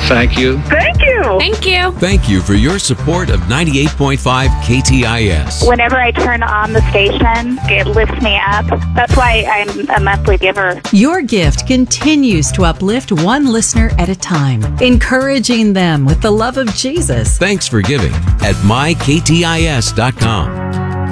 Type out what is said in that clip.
Thank you. Thank you. Thank you. Thank you for your support of 98.5 KTIS. Whenever I turn on the station, it lifts me up. That's why I'm a monthly giver. Your gift continues to uplift one listener at a time, encouraging them with the love of Jesus. Thanks for giving at myktis.com.